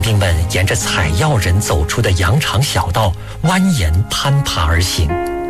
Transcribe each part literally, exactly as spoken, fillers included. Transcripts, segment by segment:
兵们沿着采药人走出的羊肠小道蜿蜒攀爬而行。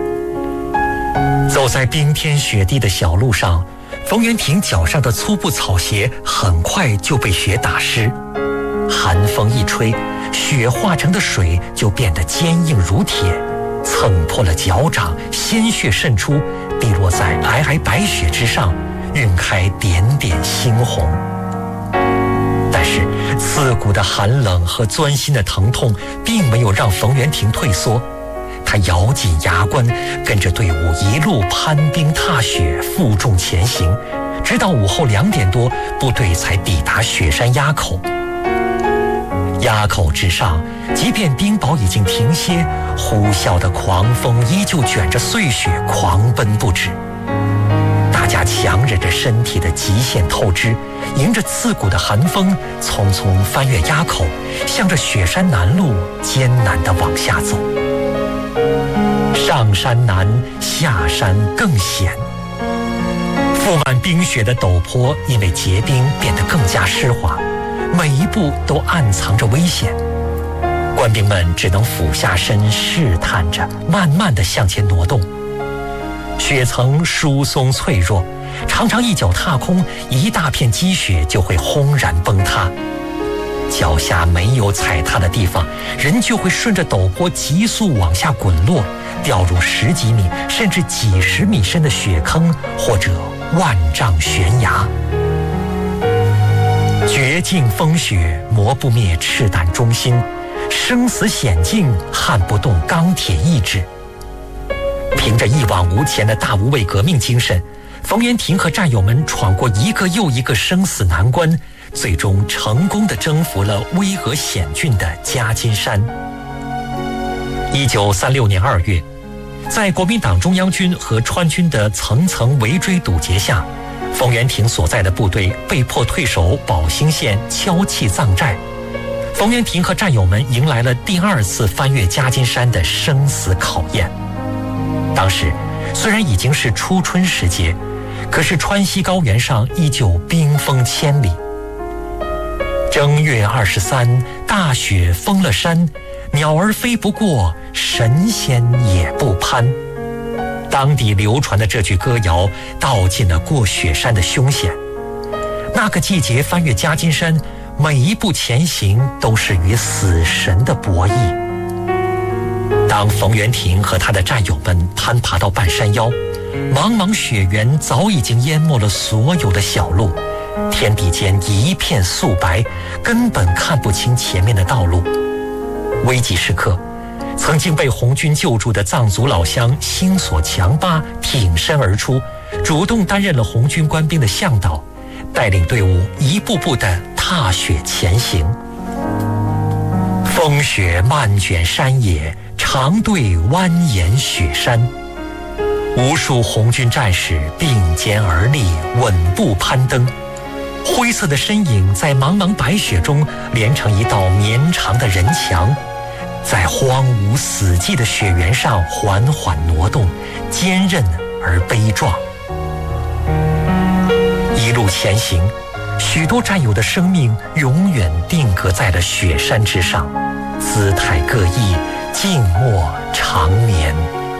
走在冰天雪地的小路上，冯元廷脚上的粗布草鞋很快就被雪打湿，寒风一吹，雪化成的水就变得坚硬如铁，蹭破了脚掌，鲜血渗出，滴落在皑皑白雪之上，晕开点点猩红。但是刺骨的寒冷和钻心的疼痛并没有让冯元廷退缩，他咬紧牙关，跟着队伍一路攀冰踏雪，负重前行，直到午后两点多，部队才抵达雪山垭口。垭口之上，即便冰雹已经停歇，呼啸的狂风依旧卷着碎雪狂奔不止。大家强忍着身体的极限透支，迎着刺骨的寒风，匆匆翻越垭口，向着雪山南路艰难地往下走。上山难，下山更险。覆满冰雪的陡坡因为结冰变得更加湿滑，每一步都暗藏着危险。官兵们只能俯下身试探着，慢慢地向前挪动。雪层疏松脆弱，常常一脚踏空，一大片积雪就会轰然崩塌。脚下没有踩踏的地方，人就会顺着陡坡急速往下滚落，掉入十几米甚至几十米深的雪坑，或者万丈悬崖。绝境风雪磨不灭赤胆忠心，生死险境撼不动钢铁意志。凭着一往无前的大无畏革命精神，冯元廷和战友们闯过一个又一个生死难关，最终成功地征服了巍峨险峻的夹金山。一九三六年二月，在国民党中央军和川军的层层围追堵截下，冯元廷所在的部队被迫退守宝兴县敲气藏寨。冯元廷和战友们迎来了第二次翻越夹金山的生死考验。当时虽然已经是初春时节，可是川西高原上依旧冰封千里。正月二十三，大雪封了山，鸟儿飞不过，神仙也不攀。当地流传的这句歌谣道尽了过雪山的凶险。那个季节翻越夹金山，每一步前行都是与死神的博弈。当冯元廷和他的战友们攀爬到半山腰，茫茫雪原早已经淹没了所有的小路，天地间一片素白，根本看不清前面的道路。危急时刻，曾经被红军救助的藏族老乡星索强巴挺身而出，主动担任了红军官兵的向导，带领队伍一步步地踏雪前行。风雪漫卷山野，长队蜿蜒雪山。无数红军战士并肩而立，稳步攀登，灰色的身影在茫茫白雪中连成一道绵长的人墙，在荒芜死寂的雪原上缓缓挪动，坚韧而悲壮。一路前行，许多战友的生命永远定格在了雪山之上，姿态各异，静默长眠。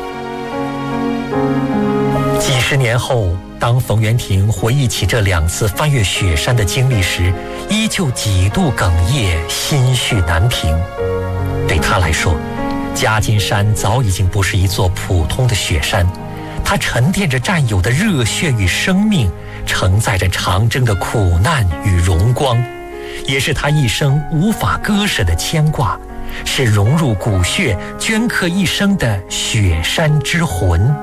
几十年后，当冯元廷回忆起这两次翻越雪山的经历时，依旧几度哽咽，心绪难平。对他来说，夹金山早已经不是一座普通的雪山，它沉淀着战友的热血与生命，承载着长征的苦难与荣光，也是他一生无法割舍的牵挂，是融入骨血、镌刻一生的雪山之魂。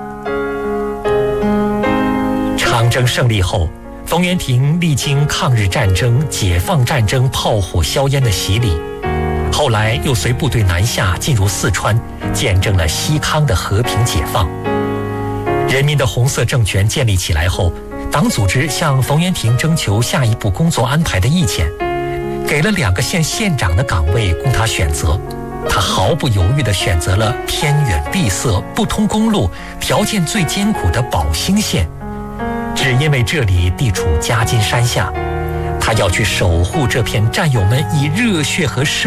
长征胜利后，冯元廷历经抗日战争、解放战争炮火硝烟的洗礼，后来又随部队南下进入四川，见证了西康的和平解放。人民的红色政权建立起来后，党组织向冯元廷征求下一步工作安排的意见，给了两个县县长的岗位供他选择。他毫不犹豫地选择了偏远闭塞、不通公路、条件最艰苦的宝兴县，只因为这里地处夹金山下，他他要去守护这片战友们以热血和生